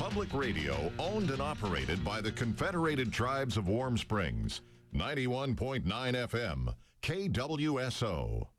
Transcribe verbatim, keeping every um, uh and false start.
Public radio owned and operated by the Confederated Tribes of Warm Springs. ninety-one point nine F M, K W S O.